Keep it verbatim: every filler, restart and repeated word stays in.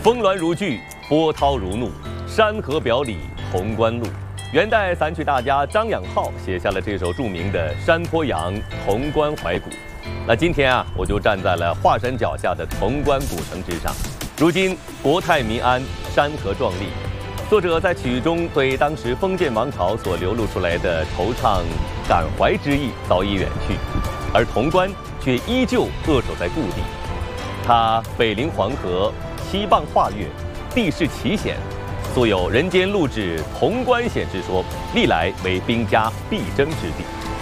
峰峦如巨，波涛如怒，山河表里潼关路。元代散曲大家张养浩写下了这首著名的《山坡羊·潼关怀古》。那今天啊，我就站在了华山脚下的潼关古城之上。如今国泰民安，山河壮丽。作者在曲中对当时封建王朝所流露出来的惆怅感怀之意早已远去，而潼关却依旧扼守在故地。它北临黄河，西傍华岳，地势奇险，素有“人间路至潼关险”之说，历来为兵家必争之地。